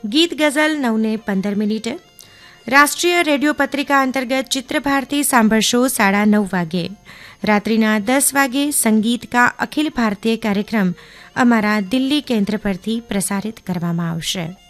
ગીત ગઝલ 9:15. રાષ્ટ્રીય રેડિયો પત્રિકા અંતર્ગત ચિત્રભારતી સાંભળશો 9:30 વાગે. રાત્રિના 10 વાગે સંગીત કા અખિલ ભારતીય કાર્યક્રમ અમારા દિલ્હી કેન્દ્ર પરથી પ્રસારિત કરવામાં આવશે.